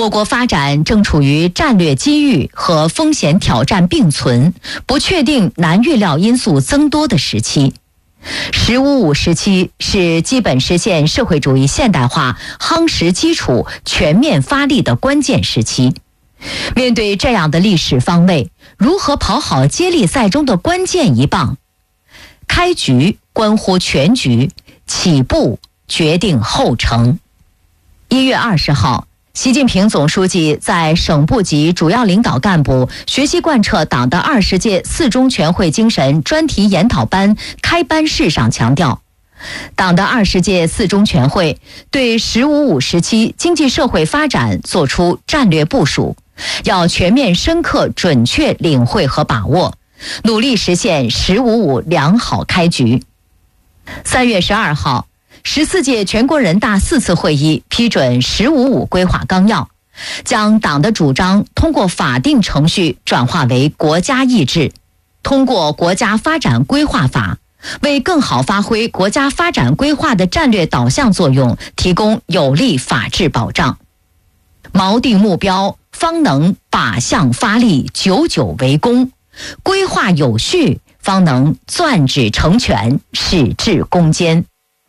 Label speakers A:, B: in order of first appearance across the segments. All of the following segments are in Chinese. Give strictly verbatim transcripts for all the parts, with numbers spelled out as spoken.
A: 我国发展正处于战略机遇和风险挑战并存、不确定难预料因素增多的时期。十五五时期是基本实现社会主义现代化夯实基础、全面发力的关键时期。面对这样的历史方位，如何跑好接力赛中的关键一棒？开局关乎全局，起步决定后程。一月二十号，习近平总书记在省部级主要领导干部学习贯彻党的二十届四中全会精神专题研讨班开班式上强调，党的二十届四中全会对“十五五”时期经济社会发展作出战略部署，要全面深刻准确领会和把握，努力实现“十五五”良好开局。三月十二号，十四届全国人大四次会议批准“十五五”规划纲要，将党的主张通过法定程序转化为国家意志，通过国家发展规划法，为更好发挥国家发展规划的战略导向作用提供有力法治保障。锚定目标，方能靶向发力，久久为功；规划有序，方能攥指成拳，矢志攻坚。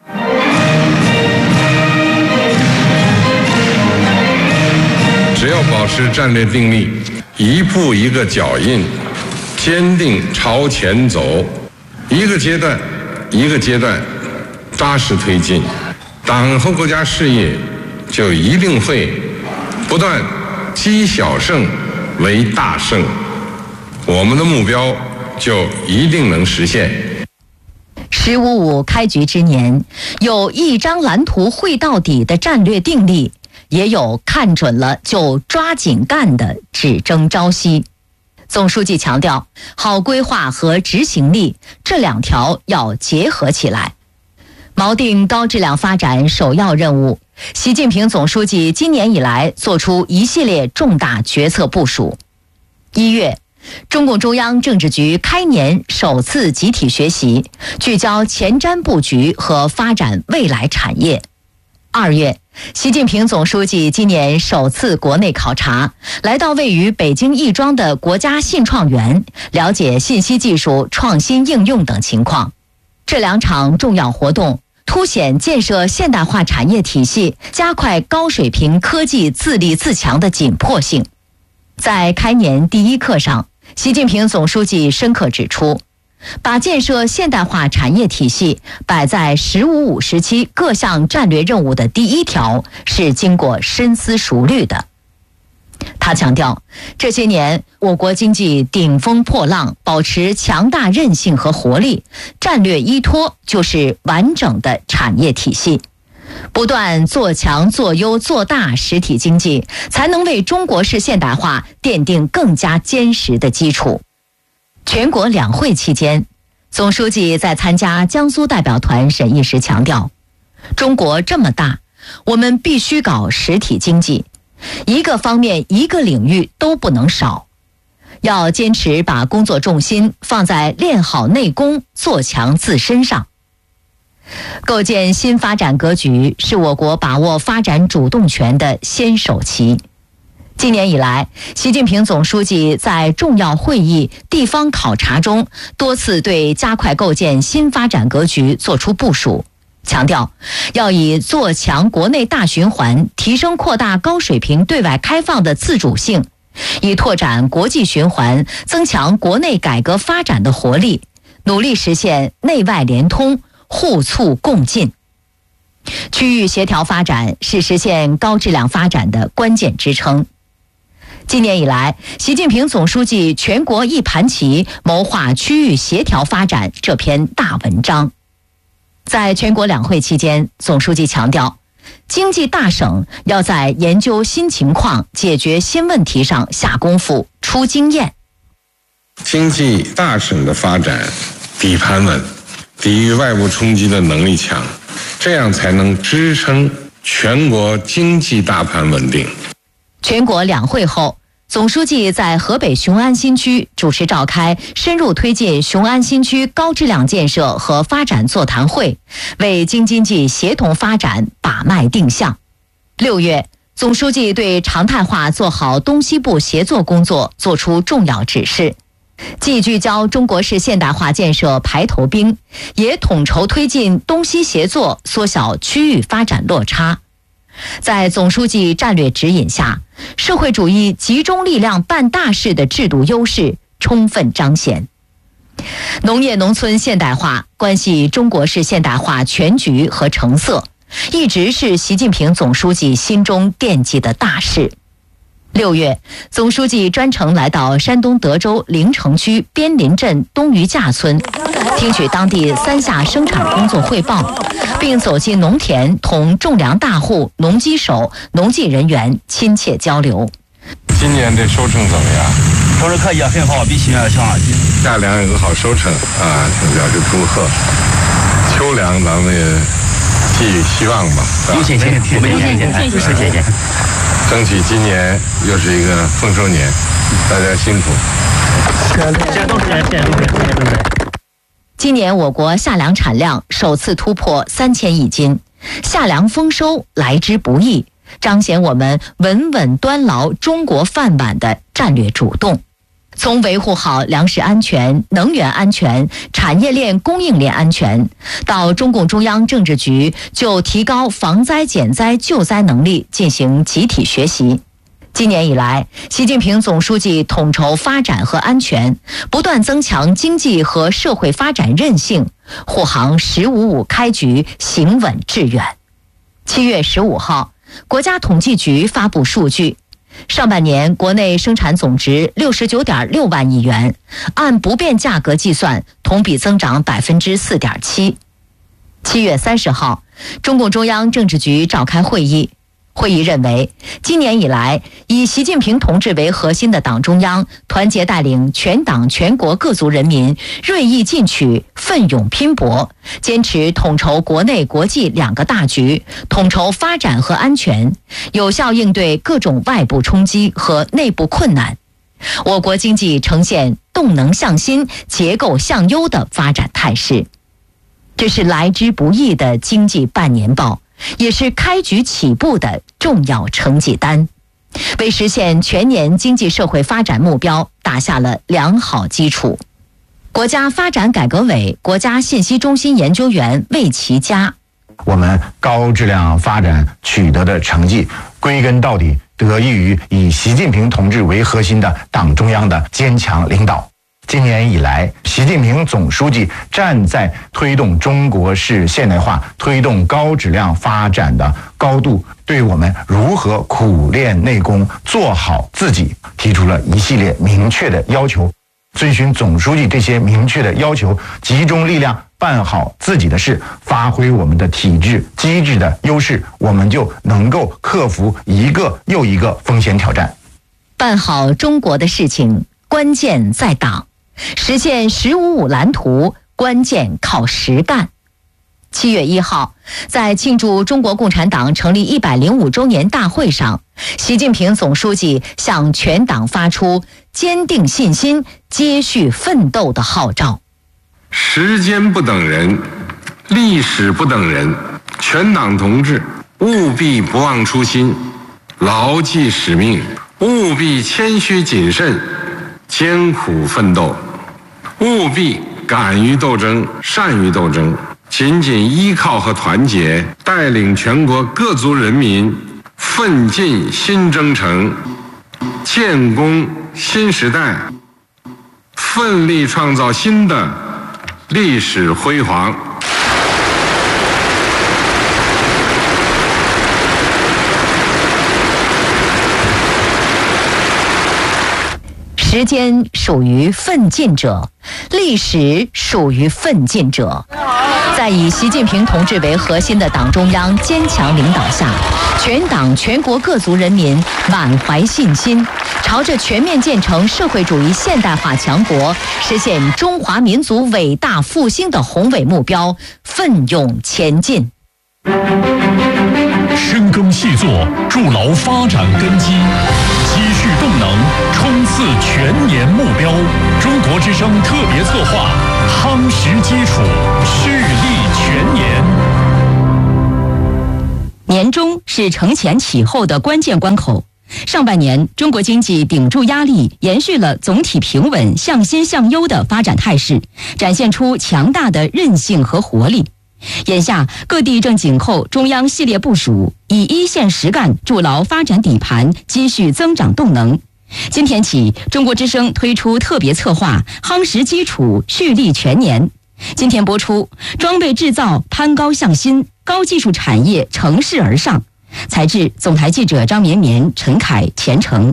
B: 只要保持战略定力，一步一个脚印，坚定朝前走，一个阶段一个阶段扎实推进，党和国家事业就一定会不断积小胜为大胜，我们的目标就一定能实现。
A: 十五五开局之年，有一张蓝图绘到底的战略定力，也有看准了就抓紧干的只争朝夕。总书记强调，好规划和执行力这两条要结合起来。锚定高质量发展首要任务，习近平总书记今年以来作出一系列重大决策部署。一月，中共中央政治局开年首次集体学习，聚焦前瞻布局和发展未来产业。二月，习近平总书记今年首次国内考察，来到位于北京亦庄的国家信创园，了解信息技术创新应用等情况。这两场重要活动凸显建设现代化产业体系、加快高水平科技自立自强的紧迫性。在开年第一课上，习近平总书记深刻指出，把建设现代化产业体系摆在“十五五”时期各项战略任务的第一条，是经过深思熟虑的。他强调，这些年我国经济顶风破浪，保持强大韧性和活力，战略依托就是完整的产业体系。不断做强、做优、做大实体经济，才能为中国式现代化奠定更加坚实的基础。全国两会期间，总书记在参加江苏代表团审议时强调，中国这么大，我们必须搞实体经济，一个方面一个领域都不能少，要坚持把工作重心放在练好内功、做强自身上。构建新发展格局是我国把握发展主动权的先手棋。今年以来，习近平总书记在重要会议、地方考察中多次对加快构建新发展格局作出部署，强调要以做强国内大循环、提升扩大高水平对外开放的自主性，以拓展国际循环，增强国内改革发展的活力，努力实现内外联通、互促共进。区域协调发展是实现高质量发展的关键支撑。今年以来，习近平总书记全国一盘棋，谋划区域协调发展这篇大文章。在全国两会期间，总书记强调，经济大省要在研究新情况、解决新问题上下功夫、出经验。
B: 经济大省的发展底盘稳，抵御外部冲击的能力强，这样才能支撑全国经济大盘稳定。
A: 全国两会后，总书记在河北雄安新区主持召开深入推进雄安新区高质量建设和发展座谈会，为京津冀协同发展把脉定向。六月， 总书记对常态化做好东西部协作工作作出重要指示，既聚焦中国式现代化建设排头兵，也统筹推进东西协作，缩小区域发展落差。在总书记战略指引下，社会主义集中力量办大事的制度优势充分彰显。农业农村现代化关系中国式现代化全局和成色，一直是习近平总书记心中惦记的大事。六月，总书记专程来到山东德州临城区边林镇东余架村，听取当地三下生产工作汇报，并走进农田，同种粮大户、农机手、农技人员亲切交流。
B: 今年这收成怎么样？
C: 收成可以，很好，比去年要强。
B: 夏粮有个好收成啊，表示祝贺。秋粮咱们也寄予希望吧。
C: 有信心，我们有信心，有信心。
B: 争取今年又是一个丰收年，大家辛苦。
C: 谢谢董事长，谢谢董事长，谢谢董事长。
A: 今年我国夏粮产量首次突破三千亿斤，夏粮丰收来之不易，彰显我们稳稳端牢中国饭碗的战略主动。从维护好粮食安全、能源安全、产业链供应链安全，到中共中央政治局就提高防灾减灾救灾能力进行集体学习。今年以来，习近平总书记统筹发展和安全，不断增强经济和社会发展韧性，护航“十五五”开局行稳致远。七月十五号，国家统计局发布数据，上半年国内生产总值六十九点六万亿元，按不变价格计算，同比增长百分之四点七。七月三十号，中共中央政治局召开会议。会议认为，今年以来，以习近平同志为核心的党中央团结带领全党全国各族人民锐意进取、奋勇拼搏，坚持统筹国内国际两个大局，统筹发展和安全，有效应对各种外部冲击和内部困难。我国经济呈现动能向新、结构向优的发展态势。这是来之不易的经济半年报，也是开局起步的重要成绩单，为实现全年经济社会发展目标打下了良好基础。国家发展改革委国家信息中心研究员魏其佳：
D: 我们高质量发展取得的成绩，归根到底得益于以习近平同志为核心的党中央的坚强领导。今年以来，习近平总书记站在推动中国式现代化、推动高质量发展的高度，对我们如何苦练内功、做好自己，提出了一系列明确的要求。遵循总书记这些明确的要求，集中力量办好自己的事，发挥我们的体制机制的优势，我们就能够克服一个又一个风险挑战。
A: 办好中国的事情，关键在党。实现“十五五”蓝图，关键靠实干。七月一号，在庆祝中国共产党成立一百零五周年大会上，习近平总书记向全党发出坚定信心、接续奋斗的号召。
B: 时间不等人，历史不等人，全党同志务必不忘初心，牢记使命，务必谦虚谨慎，艰苦奋斗，务必敢于斗争、善于斗争，紧紧依靠和团结，带领全国各族人民奋进新征程，建功新时代，奋力创造新的历史辉煌。
A: 时间属于奋进者，历史属于奋进者。在以习近平同志为核心的党中央坚强领导下，全党全国各族人民满怀信心，朝着全面建成社会主义现代化强国、实现中华民族伟大复兴的宏伟目标奋勇前进。
E: 深耕细作，筑牢发展根基，积蓄动能，冲刺全年目标。中国之声特别策划，夯实基础，蓄力全年。
F: 年中是承前启后的关键关口。上半年，中国经济顶住压力，延续了总体平稳、向新向优的发展态势，展现出强大的韧性和活力。眼下，各地正紧扣中央系列部署，以一线实干筑牢发展底盘，积蓄增长动能。今天起，中国之声推出特别策划，夯实基础，蓄力全年。今天播出，装备制造攀高向新，高技术产业乘势而上。采制总台记者张绵绵、陈凯、钱程。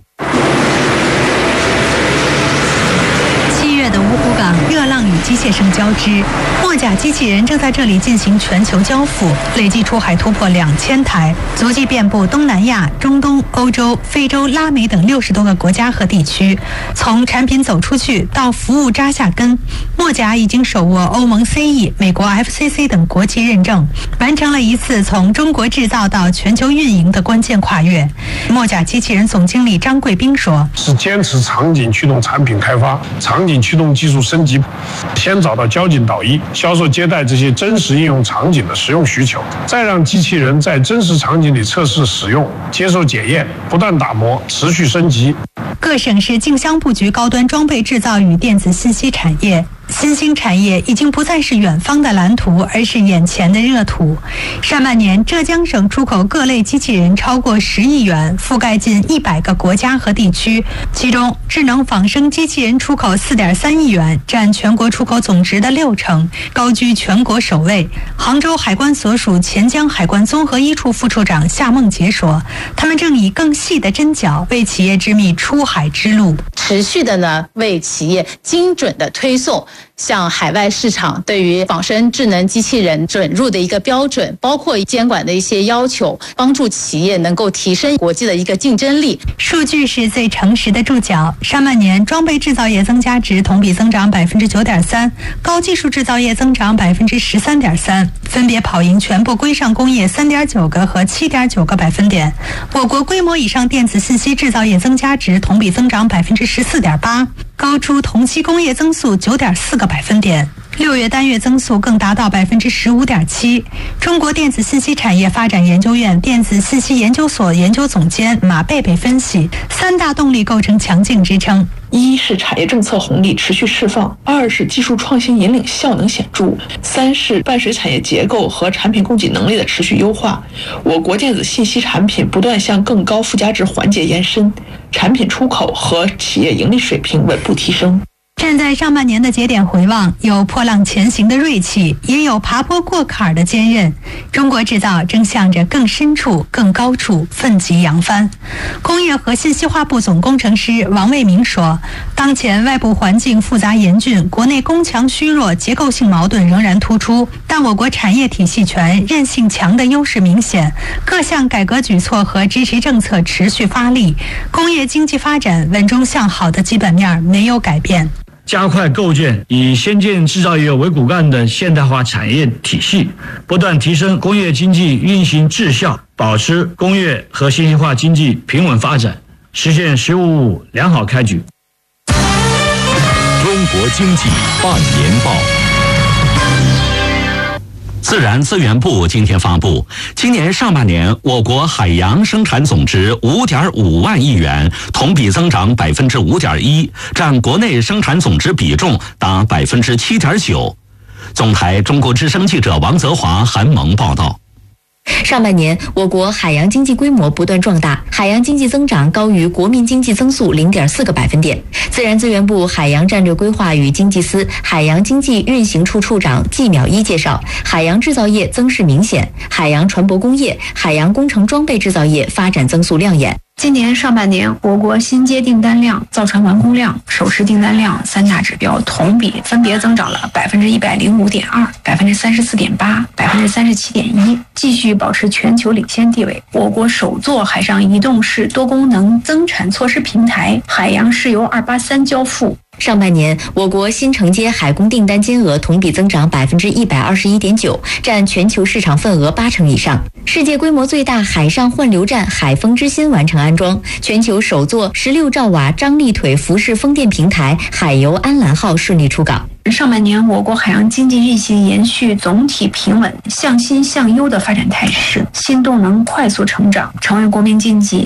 G: 七月的芜湖港热浪与机械声交织，墨甲机器人正在这里进行全球交付，累计出海突破两千台，足迹遍布东南亚、中东、欧洲、非洲、拉美等六十多个国家和地区。从产品走出去到服务扎下根，墨甲已经手握欧盟 C E、美国 F C C 等国际认证，完成了一次从中国制造到全球运营的关键跨越。墨甲机器人总经理张贵斌说：“
H: 是坚持场景驱动产品开发，场景驱动技术升级，先找到交警导医、销售接待这些真实应用场景的实用需求，再让机器人在真实场景里测试使用，接受检验，不断打磨，持续升级。”
G: 各省市竞相布局高端装备制造与电子信息产业。新兴产业已经不再是远方的蓝图，而是眼前的热土。上半年，浙江省出口各类机器人超过十亿元，覆盖近一百个国家和地区。其中，智能仿生机器人出口四点三亿元，占全国出口总值的六成，高居全国首位。杭州海关所属钱江海关综合一处副处长夏梦杰说：“他们正以更细的针脚为企业织密出海之路，
I: 持续的呢为企业精准的推送。”向海外市场对于仿生智能机器人准入的一个标准，包括监管的一些要求，帮助企业能够提升国际的一个竞争力。
G: 数据是最诚实的注脚。上半年，装备制造业增加值同比增长百分之九点三，高技术制造业增长百分之十三点三，分别跑赢全部规上工业三点九个和七点九个百分点。我国规模以上电子信息制造业增加值同比增长百分之十四点八，高出同期工业增速九点四个百分点。六月单月增速更达到百分之十五点七。中国电子信息产业发展研究院电子信息研究所研究总监马贝贝分析，三大动力构成强劲支撑。
J: 一是产业政策红利持续释放，二是技术创新引领效能显著，三是伴随产业结构和产品供给能力的持续优化。我国电子信息产品不断向更高附加值环节延伸，产品出口和企业盈利水平稳步提升。
G: 站在上半年的节点回望，有破浪前行的锐气，也有爬坡过坎的坚韧。中国制造正向着更深处、更高处奋楫扬帆。工业和信息化部总工程师王卫明说：“当前外部环境复杂严峻，国内工强虚弱、结构性矛盾仍然突出，但我国产业体系全、韧性强的优势明显，各项改革举措和支持政策持续发力，工业经济发展稳中向好的基本面没有改变。”
C: 加快构建以先进制造业为骨干的现代化产业体系，不断提升工业经济运行质效，保持工业和信息化经济平稳发展，实现“十五五”良好开局。
E: 中国经济半年报。自然资源部今天发布，今年上半年我国海洋生产总值五点五万亿元，同比增长百分之五点一，占国内生产总值比重达百分之七点九。总台中国之声记者王泽华、韩萌报道。
A: 上半年，我国海洋经济规模不断壮大，海洋经济增长高于国民经济增速零点四个百分点。自然资源部海洋战略规划与经济司海洋经济运行处处长季淼一介绍，海洋制造业增势明显，海洋船舶工业、海洋工程装备制造业发展增速亮眼。
K: 今年上半年，我国新接订单量、造船完工量、首饰订单量三大指标同比分别增长了百分之一百零五点二、百分之三十四点八、百分之三十七点一，继续保持全球领先地位。我国首座海上移动式多功能增产措施平台海洋石油二八三交付。
A: 上半年，我国新承接海工订单金额同比增长百分之一百二十一点九，占全球市场份额八成以上。世界规模最大海上换流站海风之心完成安装，全球首座十六兆瓦张力腿浮式风电平台海游安澜号顺利出港。
K: 上半年我国海洋经济运行延续总体平稳、向新向优的发展态势，新动能快速成长，成为国民经济